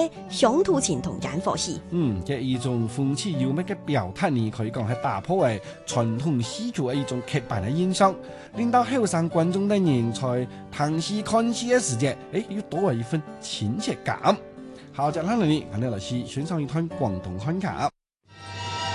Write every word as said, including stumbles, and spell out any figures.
嘅鄉土情同煙火氣。 嗯，嘅一種風趣幽默嘅表達呢，可以講係打破嘅傳統戲劇嘅一種刻板嘅印象，令到後生觀眾嘅人在睇戲看戲嘅時節，誒，又多咗一份親切感。好，接下來呢，我哋嚟先欣賞一段廣東漢劇。